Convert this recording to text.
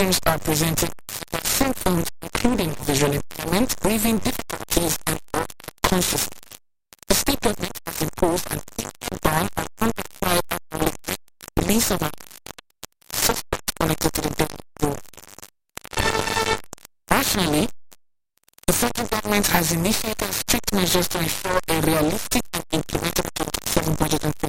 victims are presenting symptoms including visual impairment, breathing difficulties, and consciousness. The state government has imposed an immediate ban on unidentified alcoholic release of suspects connected to the death row. Nationally, the federal government has initiated strict measures to ensure a realistic and implementable 2027 budget and